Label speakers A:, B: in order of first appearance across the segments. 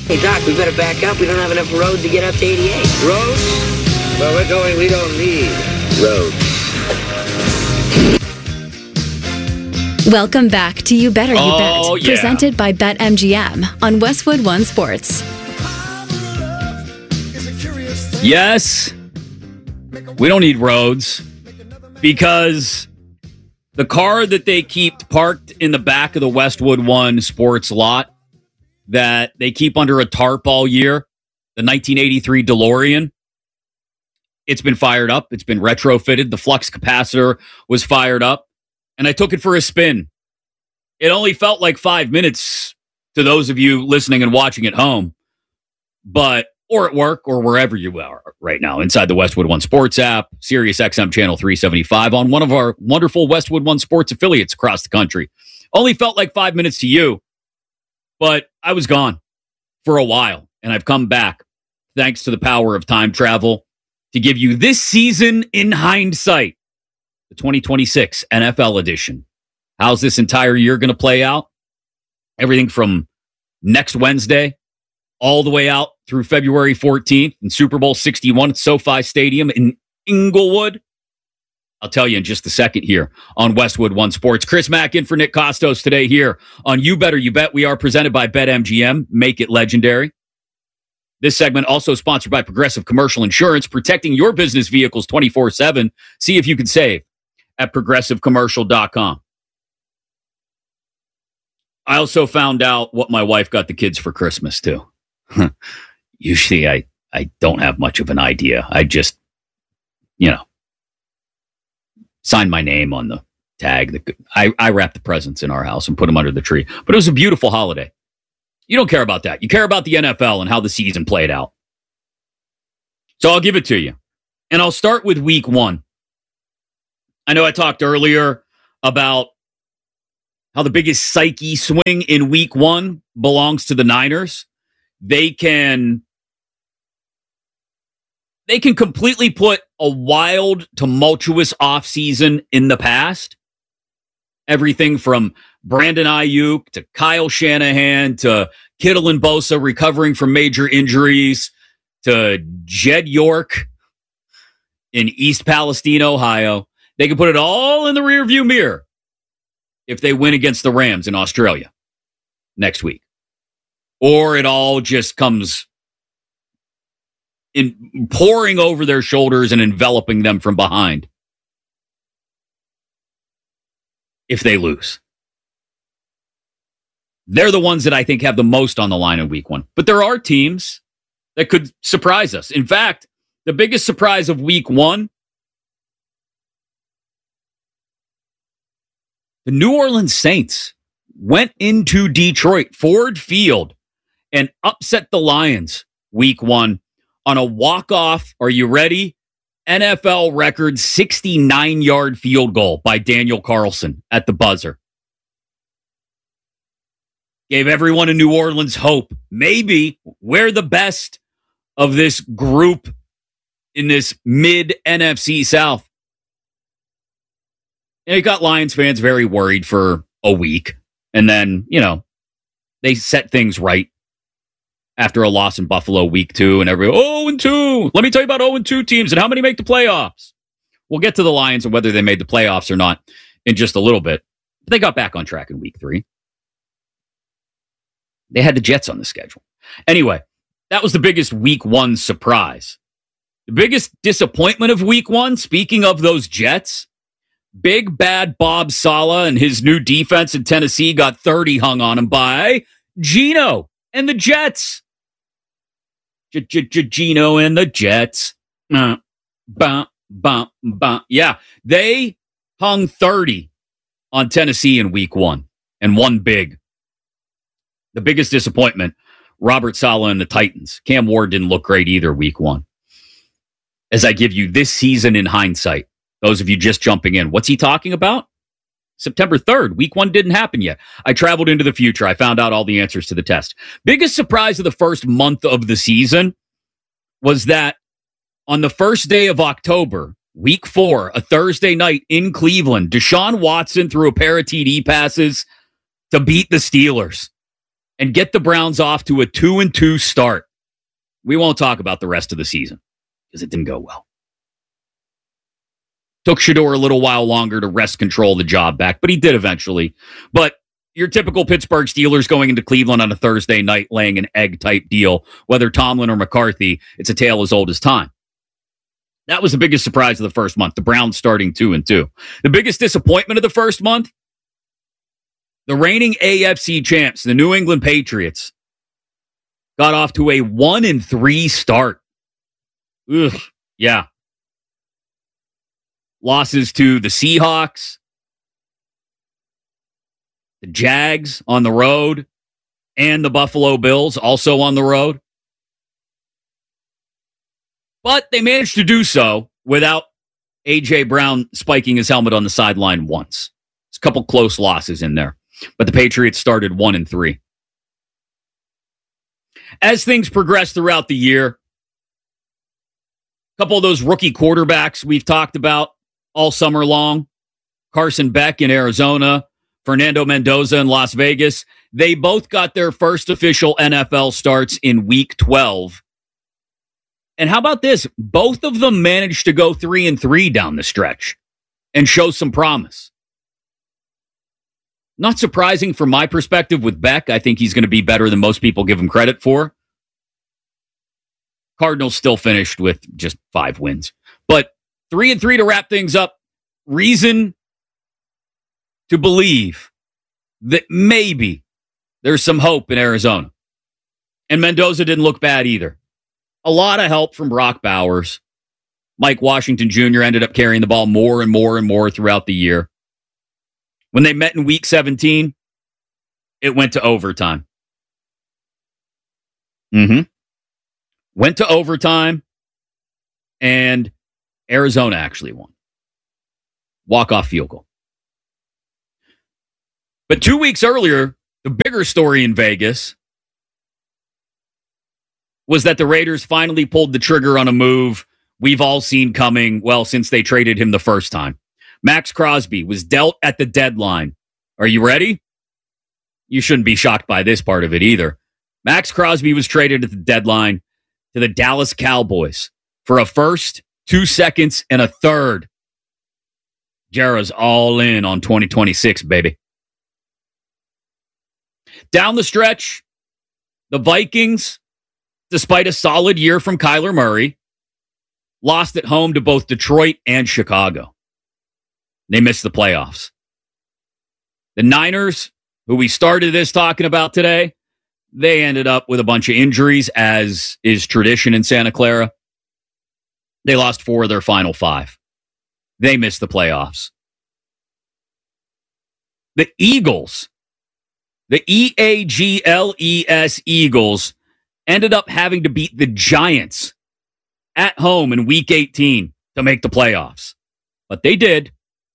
A: Hey, Doc, we better back up. We don't have enough road to get up to 88.
B: Roads? Where we're going, we don't need roads.
C: Welcome back to You Better You Bet,
D: yeah.
C: presented by BetMGM on Westwood One Sports.
D: Yes, we don't need roads because the car that they keep parked in the back of the Westwood One Sports lot that they keep under a tarp all year, the 1983 DeLorean, it's been fired up. It's been retrofitted. The flux capacitor was fired up. And I took it for a spin. It only felt like 5 minutes to those of you listening and watching at home, or at work or wherever you are right now, inside the Westwood One Sports app, Sirius XM Channel 375 on one of our wonderful Westwood One Sports affiliates across the country. Only felt like 5 minutes to you, but I was gone for a while, and I've come back thanks to the power of time travel to give you this season in hindsight. The 2026 NFL edition. How's this entire year going to play out? Everything from next Wednesday all the way out through February 14th in Super Bowl 61 at SoFi Stadium in Inglewood. I'll tell you in just a second here on Westwood One Sports. Chris Mack in for Nick Costos today here on You Better You Bet. We are presented by BetMGM. Make it legendary. This segment also sponsored by Progressive Commercial Insurance, protecting your business vehicles 24/7. See if you can save at progressivecommercial.com. I also found out what my wife got the kids for Christmas, too. Usually I don't have much of an idea. I just, sign my name on the tag. I wrap the presents in our house and put them under the tree. But it was a beautiful holiday. You don't care about that. You care about the NFL and how the season played out. So I'll give it to you. And I'll start with week 1. I know I talked earlier about how the biggest psyche swing in week 1 belongs to the Niners. They can completely put a wild, tumultuous offseason in the past. Everything from Brandon Ayuk to Kyle Shanahan to Kittle and Bosa recovering from major injuries to Jed York in East Palestine, Ohio. They can put it all in the rearview mirror if they win against the Rams in Australia next week. Or it all just comes in pouring over their shoulders and enveloping them from behind if they lose. They're the ones that I think have the most on the line in week 1. But there are teams that could surprise us. In fact, the biggest surprise of week 1, the New Orleans Saints went into Detroit, Ford Field, and upset the Lions week 1 on a walk-off, are you ready? NFL record 69-yard field goal by Daniel Carlson at the buzzer. Gave everyone in New Orleans hope. Maybe we're the best of this group in this mid-NFC South. And it got Lions fans very worried for a week. And then, they set things right after a loss in Buffalo week 2. And everybody, 0-2. Let me tell you about 0-2 teams and how many make the playoffs. We'll get to the Lions and whether they made the playoffs or not in just a little bit. But they got back on track in week 3. They had the Jets on the schedule. Anyway, that was the biggest week 1 surprise. The biggest disappointment of week 1, speaking of those Jets, big bad Bob Saleh and his new defense in Tennessee got 30 hung on him by Geno and the Jets. Geno and the Jets. Yeah, they hung 30 on Tennessee in week 1 and won big. The biggest disappointment, Robert Saleh and the Titans. Cam Ward didn't look great either week 1. As I give you this season in hindsight, those of you just jumping in, what's he talking about? September 3rd, week 1 didn't happen yet. I traveled into the future. I found out all the answers to the test. Biggest surprise of the first month of the season was that on the first day of October, week 4, a Thursday night in Cleveland, Deshaun Watson threw a pair of TD passes to beat the Steelers. and get the Browns off to a 2-2 start. We won't talk about the rest of the season because it didn't go well. Took Shador a little while longer to wrest control of the job back, but he did eventually. But your typical Pittsburgh Steelers going into Cleveland on a Thursday night laying an egg-type deal, whether Tomlin or McCarthy, it's a tale as old as time. That was the biggest surprise of the first month, the Browns starting 2-2. The biggest disappointment of the first month, the reigning AFC champs, the New England Patriots, got off to a 1-3 start. Ugh, yeah. Losses to the Seahawks, the Jags on the road, and the Buffalo Bills also on the road. But they managed to do so without A.J. Brown spiking his helmet on the sideline once. There's a couple close losses in there. But the Patriots started 1-3. As things progress throughout the year, a couple of those rookie quarterbacks we've talked about all summer long, Carson Beck in Arizona, Fernando Mendoza in Las Vegas, they both got their first official NFL starts in Week 12. And how about this? Both of them managed to go 3-3 down the stretch and show some promise. Not surprising from my perspective with Beck. I think he's going to be better than most people give him credit for. Cardinals still finished with just 5 wins. But 3-3 to wrap things up. Reason to believe that maybe there's some hope in Arizona. And Mendoza didn't look bad either. A lot of help from Brock Bowers. Mike Washington Jr. ended up carrying the ball more and more and more throughout the year. When they met in Week 17, it went to overtime. Went to overtime, and Arizona actually won. Walk-off field goal. But 2 weeks earlier, the bigger story in Vegas was that the Raiders finally pulled the trigger on a move we've all seen coming, well, since they traded him the first time. Max Crosby was dealt at the deadline. Are you ready? You shouldn't be shocked by this part of it either. Max Crosby was traded at the deadline to the Dallas Cowboys for a first, 2 seconds, and a third. Jara's all in on 2026, baby. Down the stretch, the Vikings, despite a solid year from Kyler Murray, lost at home to both Detroit and Chicago. They missed the playoffs. The Niners, who we started this talking about today, they ended up with a bunch of injuries, as is tradition in Santa Clara. They lost 4 of their final 5. They missed the playoffs. The Eagles, the EAGLES Eagles, ended up having to beat the Giants at home in Week 18 to make the playoffs. But they did.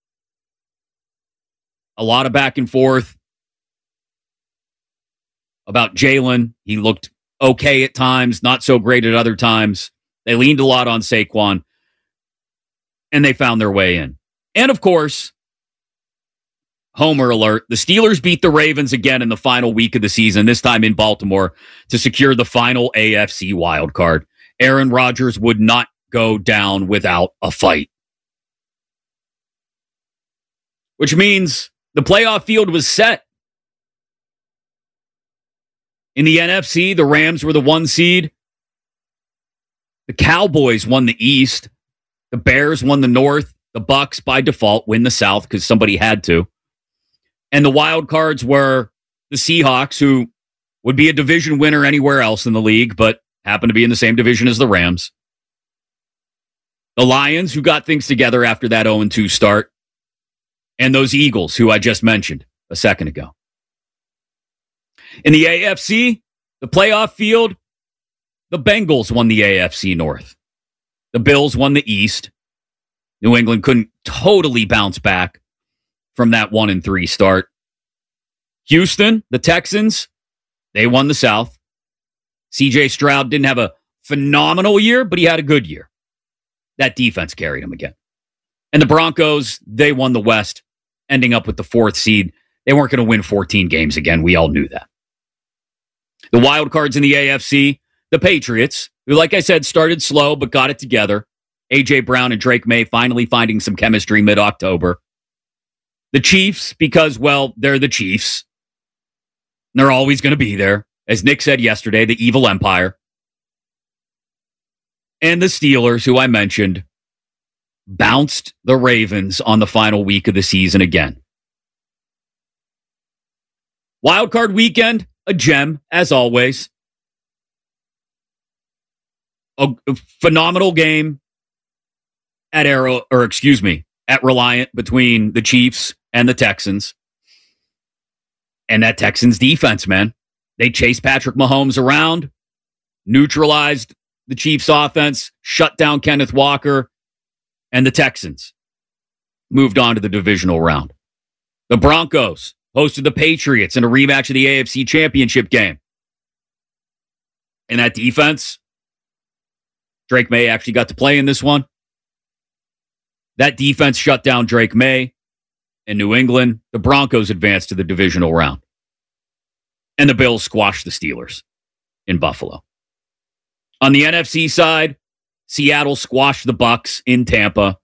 D: A lot of back and forth about Jalen. He looked okay at times, not so great at other times. They leaned a lot on Saquon, and they found their way in. And, of course, homer alert, the Steelers beat the Ravens again in the final week of the season, this time in Baltimore, to secure the final AFC wildcard. Aaron Rodgers would not go down without a fight. Which means the playoff field was set. In the NFC, the Rams were the 1 seed. The Cowboys won the East. The Bears won the North. The Bucks, by default, win the South because somebody had to. And the wild cards were the Seahawks, who would be a division winner anywhere else in the league, but happen to be in the same division as the Rams. The Lions, who got things together after that 0-2 start. And those Eagles, who I just mentioned a second ago. In the AFC, the playoff field, the Bengals won the AFC North. The Bills won the East. New England couldn't totally bounce back from that 1-3 start. Houston, the Texans, they won the South. CJ Stroud didn't have a phenomenal year, but he had a good year. That defense carried him again. And the Broncos, they won the West, ending up with the 4th seed. They weren't going to win 14 games again. We all knew that. The wild cards in the AFC, the Patriots, who, like I said, started slow but got it together. A.J. Brown and Drake May finally finding some chemistry mid-October. The Chiefs, because, well, they're the Chiefs. They're always going to be there. As Nick said yesterday, the evil empire. And the Steelers, who I mentioned, bounced the Ravens on the final week of the season again. Wildcard weekend, a gem, as always. A phenomenal game at at Reliant between the Chiefs and the Texans. And that Texans defense, man. They chased Patrick Mahomes around, neutralized the Chiefs offense, shut down Kenneth Walker, and the Texans moved on to the divisional round. The Broncos hosted the Patriots in a rematch of the AFC Championship game. And that defense, Drake May actually got to play in this one. That defense shut down Drake May in New England. The Broncos advanced to the divisional round. And the Bills squashed the Steelers in Buffalo. On the NFC side, Seattle squashed the Bucs in Tampa.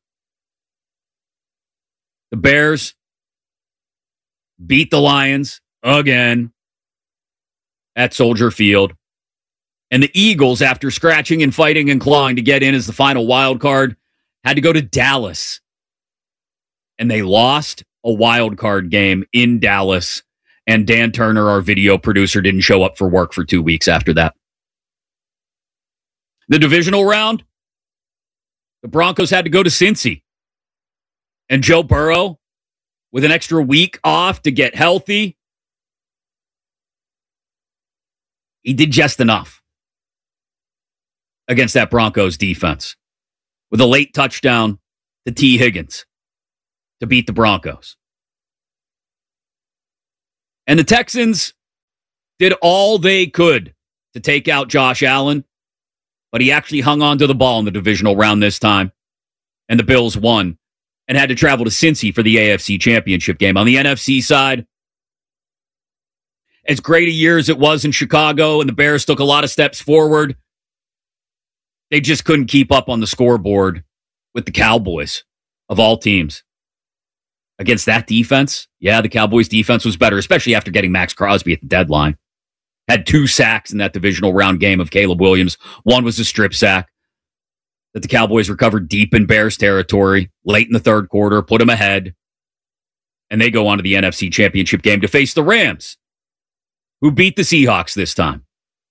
D: The Bears beat the Lions again at Soldier Field. And the Eagles, after scratching and fighting and clawing to get in as the final wild card, had to go to Dallas. And they lost a wild card game in Dallas. And Dan Turner, our video producer, didn't show up for work for 2 weeks after that. The divisional round, the Broncos had to go to Cincy. And Joe Burrow, with an extra week off to get healthy, he did just enough against that Broncos defense with a late touchdown to T. Higgins to beat the Broncos. And the Texans did all they could to take out Josh Allen, but he actually hung on to the ball in the divisional round this time, and the Bills won and had to travel to Cincy for the AFC Championship game. On the NFC side, as great a year as it was in Chicago, and the Bears took a lot of steps forward, they just couldn't keep up on the scoreboard with the Cowboys of all teams. Against that defense, yeah, the Cowboys' defense was better, especially after getting Max Crosby at the deadline. Had 2 sacks in that divisional round game of Caleb Williams. One was a strip sack that the Cowboys recovered deep in Bears territory, late in the third quarter, put them ahead, and they go on to the NFC Championship game to face the Rams, who beat the Seahawks this time.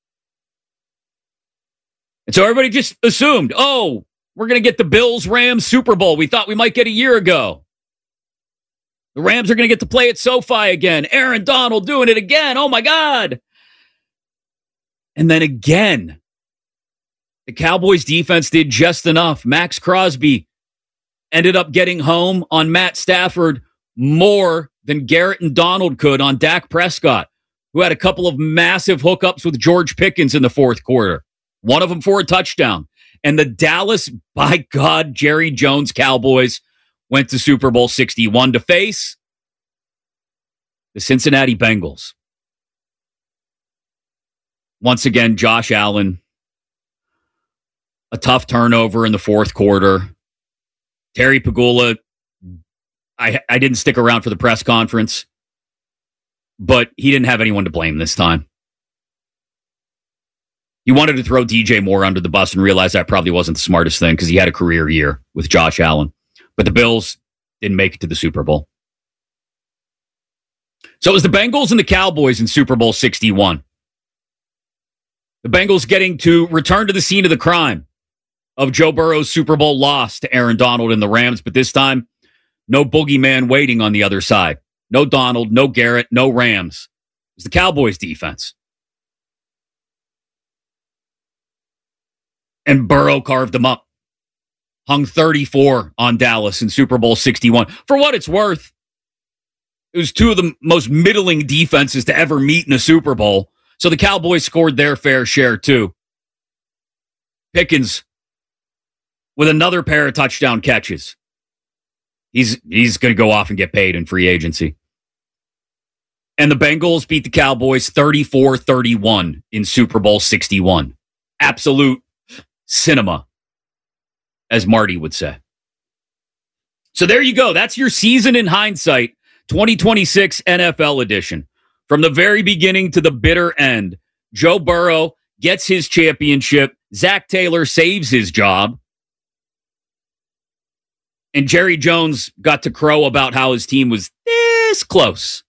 D: And so everybody just assumed, oh, we're going to get the Bills-Rams Super Bowl we thought we might get a year ago. The Rams are going to get to play at SoFi again. Aaron Donald doing it again. Oh, my God. And then again, the Cowboys defense did just enough. Max Crosby ended up getting home on Matt Stafford more than Garrett and Donald could on Dak Prescott, who had a couple of massive hookups with George Pickens in the fourth quarter. One of them for a touchdown. And the Dallas, by God, Jerry Jones Cowboys went to Super Bowl 61 to face the Cincinnati Bengals. Once again, Josh Allen, a tough turnover in the fourth quarter. Terry Pegula, I didn't stick around for the press conference, but he didn't have anyone to blame this time. He wanted to throw DJ Moore under the bus and realized that probably wasn't the smartest thing because he had a career year with Josh Allen. But the Bills didn't make it to the Super Bowl. So it was the Bengals and the Cowboys in Super Bowl 61. The Bengals getting to return to the scene of the crime of Joe Burrow's Super Bowl loss to Aaron Donald and the Rams, but this time, no boogeyman waiting on the other side. No Donald, no Garrett, no Rams. It was the Cowboys defense. And Burrow carved them up. Hung 34 on Dallas in Super Bowl 61. For what it's worth, it was 2 of the most middling defenses to ever meet in a Super Bowl. So the Cowboys scored their fair share too. Pickens with another pair of touchdown catches. He's going to go off and get paid in free agency. And the Bengals beat the Cowboys 34-31 in Super Bowl 61. Absolute cinema, as Marty would say. So there you go. That's your season in hindsight, 2026 NFL edition. From the very beginning to the bitter end, Joe Burrow gets his championship. Zach Taylor saves his job. And Jerry Jones got to crow about how his team was this close.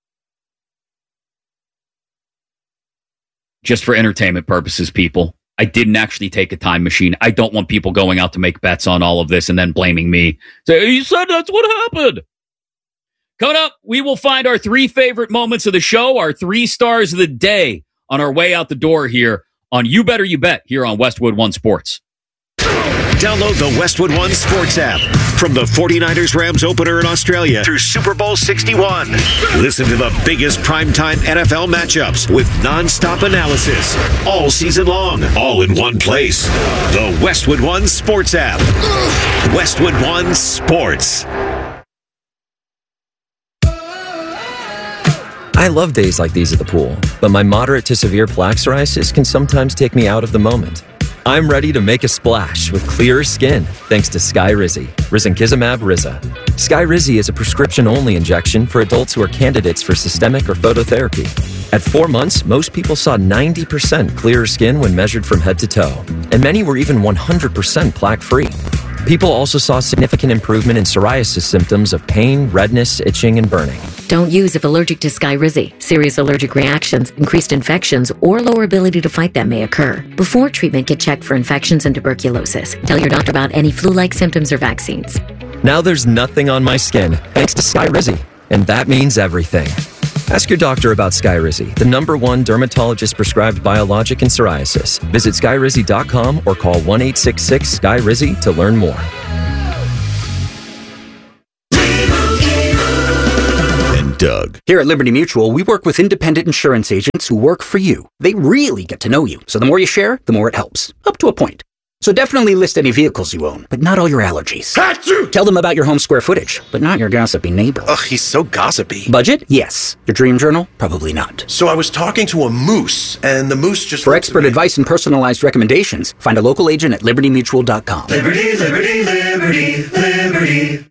D: Just for entertainment purposes, people. I didn't actually take a time machine. I don't want people going out to make bets on all of this and then blaming me. Say, you said that's what happened. Coming up, we will find our 3 favorite moments of the show, our 3 stars of the day on our way out the door here on You Better You Bet here on Westwood One Sports.
E: Download the Westwood One Sports app. From the 49ers-Rams opener in Australia through Super Bowl 61. Listen to the biggest primetime NFL matchups with nonstop analysis all season long, all in one place. The Westwood One Sports app. Westwood One Sports.
F: I love days like these at the pool, but my moderate to severe plaque psoriasis can sometimes take me out of the moment. I'm ready to make a splash with clearer skin thanks to Skyrizi, risankizumab Riza. Skyrizi is a prescription-only injection for adults who are candidates for systemic or phototherapy. At 4 months, most people saw 90% clearer skin when measured from head to toe, and many were even 100% plaque-free. People also saw significant improvement in psoriasis symptoms of pain, redness, itching, and burning.
G: Don't use if allergic to Skyrizi. Serious allergic reactions, increased infections, or lower ability to fight them may occur. Before treatment, get checked for infections and tuberculosis. Tell your doctor about any flu-like symptoms or vaccines.
F: Now there's nothing on my skin thanks to Skyrizi, and that means everything. Ask your doctor about Skyrizi, the #1 dermatologist-prescribed biologic in psoriasis. Visit Skyrizi.com or call 1-866-SKYRIZI to learn more.
E: Doug.
H: Here at Liberty Mutual, we work with independent insurance agents who work for you. They really get to know you, so the more you share, the more it helps. Up to a point. So definitely list any vehicles you own, but not all your allergies. Achoo! Tell them about your home square footage, but not your gossipy neighbor.
I: Ugh, he's so gossipy.
H: Budget? Yes. Your dream journal? Probably not.
I: So I was talking to a moose, and the moose just...
H: For expert advice and personalized recommendations, find a local agent at libertymutual.com.
J: Liberty, liberty, liberty, liberty.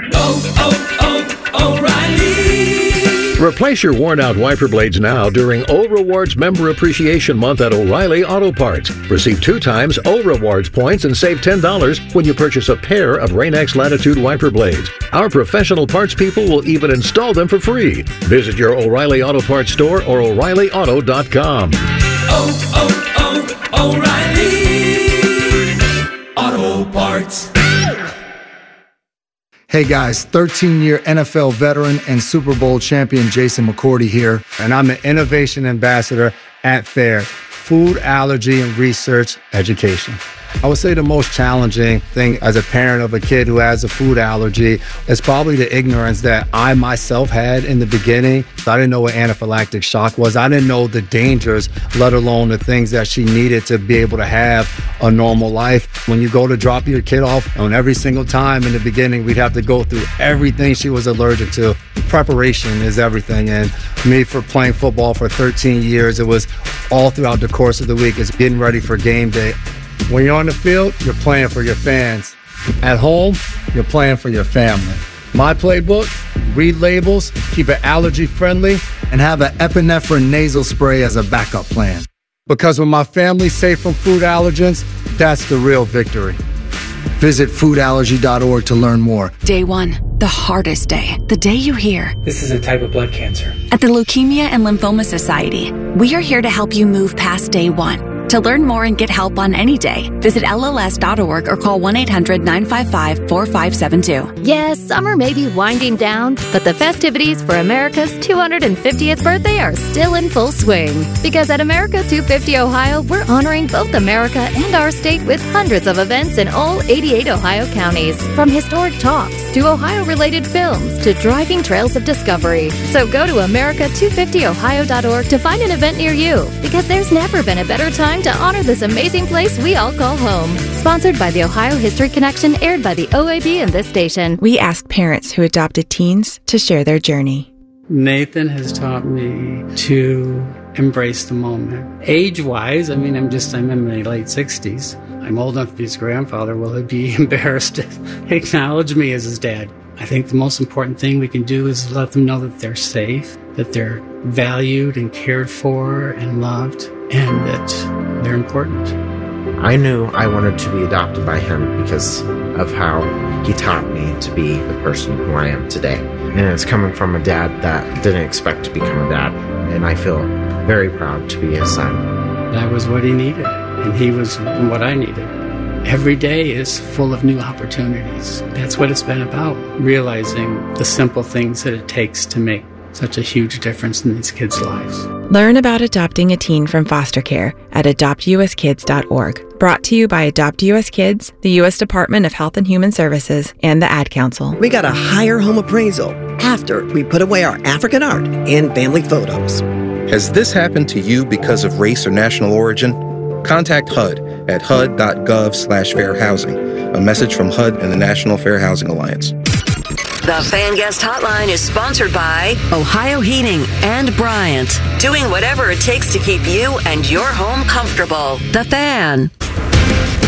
J: O'Reilly.
K: Replace your worn-out wiper blades now during O Rewards Member Appreciation Month at O'Reilly Auto Parts. Receive 2 times O Rewards points and save $10 when you purchase a pair of Rain-X Latitude wiper blades. Our professional parts people will even install them for free. Visit your O'Reilly Auto Parts store or O'ReillyAuto.com.
J: O'Reilly Auto Parts.
L: Hey guys, 13-year NFL veteran and Super Bowl champion Jason McCourty here, and I'm the Innovation Ambassador at FAIR, Food Allergy and Research Education. I would say the most challenging thing as a parent of a kid who has a food allergy is probably the ignorance that I myself had in the beginning. I didn't know what anaphylactic shock was. I didn't know the dangers, let alone the things that she needed to be able to have a normal life. When you go to drop your kid off, and every single time in the beginning, we'd have to go through everything she was allergic to. Preparation is everything. And me, for playing football for 13 years, it was all throughout the course of the week. It's getting ready for game day. When you're on the field, you're playing for your fans. At home, you're playing for your family. My playbook, read labels, keep it allergy friendly, and have an epinephrine nasal spray as a backup plan. Because when my family's safe from food allergens, that's the real victory. Visit foodallergy.org to learn more.
M: Day 1, the hardest day. The day you hear,
N: "This is a type of blood cancer."
M: At the Leukemia and Lymphoma Society, we are here to help you move past day 1. To learn more and get help on any day, visit LLS.org or call 1-800-955-4572.
O: Yes, summer may be winding down, but the festivities for America's 250th birthday are still in full swing. Because at America 250 Ohio, we're honoring both America and our state with hundreds of events in all 88 Ohio counties. From historic talks to Ohio-related films to driving trails of discovery. So go to America250Ohio.org to find an event near you. Because there's never been a better time to honor this amazing place we all call home. Sponsored by the Ohio History Connection, aired by the OAB and this station.
P: We ask parents who adopted teens to share their journey.
N: Nathan has taught me to embrace the moment. Age-wise, I'm in my late 60s. I'm old enough to be his grandfather. Will he be embarrassed to acknowledge me as his dad? I think the most important thing we can do is let them know that they're safe, that they're valued and cared for and loved, and that they're important.
P: I knew I wanted to be adopted by him because of how he taught me to be the person who I am today. And it's coming from a dad that didn't expect to become a dad. And I feel very proud to be his son.
N: That was what he needed, and he was what I needed. Every day is full of new opportunities. That's what it's been about, realizing the simple things that it takes to make such a huge difference in these kids' lives.
Q: Learn about adopting a teen from foster care at adoptuskids.org. Brought to you by Adopt US Kids, the U.S. Department of Health and Human Services, and the Ad Council.
R: We got a higher home appraisal after we put away our African art and family photos.
S: Has this happened to you because of race or national origin? Contact HUD at hud.gov/fair housing. A message from HUD and the National Fair Housing Alliance.
T: The Fan Guest Hotline is sponsored by Ohio Heating and Bryant, doing whatever it takes to keep you and your home comfortable. The Fan.